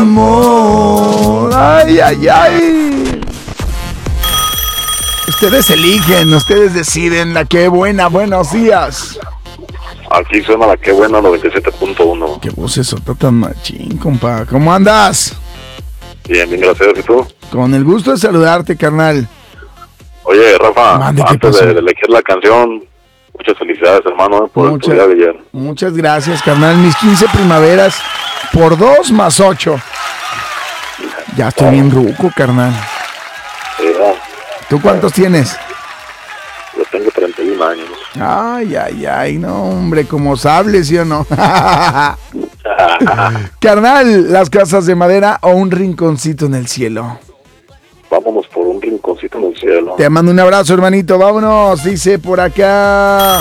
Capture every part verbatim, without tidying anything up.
amor. Ay, ay, ay. Ustedes eligen, ustedes deciden. La que buena, buenos días. Aquí suena la que buena noventa y siete punto uno. Qué voz es otra tan machín, compa. ¿Cómo andas? Bien, bien, gracias. ¿Y tú? Con el gusto de saludarte, carnal. Oye, Rafa, Mande, ¿qué antes pasó? de, de elegir la canción, muchas felicidades, hermano, por Muchas- el día de ayer. Muchas gracias, carnal. Mis quince primaveras por dos más ocho. Ya estoy bien ruco, carnal. Sí, no, ¿Tú cuántos tienes? yo tengo treinta y un años. Ay, ay, ay, no, hombre, como sable, ¿sí o no? Carnal, ¿las casas de madera o un rinconcito en el cielo? Vámonos por un rinconcito en el cielo. Te mando un abrazo, hermanito, vámonos, dice por acá.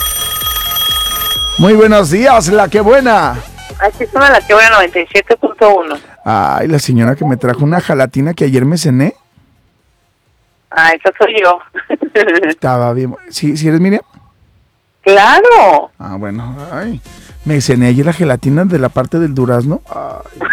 Muy buenos días, la que buena. Aquí suena la que buena noventa y siete punto uno. Ay, la señora que me trajo una gelatina que ayer me cené. Ah, esa soy yo. Estaba bien. ¿Sí, ¿sí eres Miriam? Claro. Ah, bueno, ay. Me cené ayer la gelatina de la parte del durazno. Ay.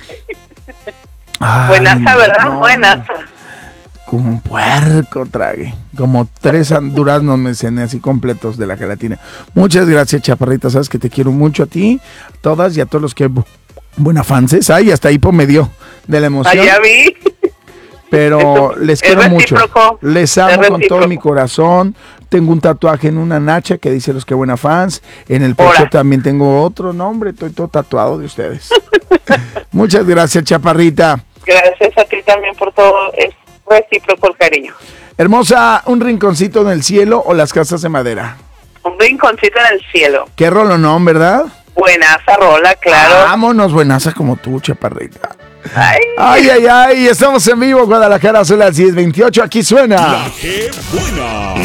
Ay, Buenaza, ¿verdad? no. Buenaza. Como un puerco tragué. Como tres an- duraznos me cené así completos de la gelatina. Muchas gracias, chaparrita. Sabes que te quiero mucho a ti, a todas y a todos los que... bu- Buena fanses. Ay, hasta hipo me dio de la emoción. Allá vi. Pero Es- les es quiero mucho. recíproco. Les Es amo con recíproco. todo mi corazón. Tengo un tatuaje en una nacha que dice los que buena fans. En el pecho Ora. también tengo otro nombre. Estoy todo tatuado de ustedes. Muchas gracias, chaparrita. Gracias a ti también por todo. Es recíproco el cariño. Hermosa, ¿un rinconcito en el cielo o las casas de madera? Un rinconcito en el cielo. Qué rolonón, ¿verdad? Buenaza rola, claro. Vámonos, buenaza como tú, chaparrita. Ay. Ay, ay, ay, estamos en vivo, Guadalajara, son las diez veintiocho, aquí suena. La que buena.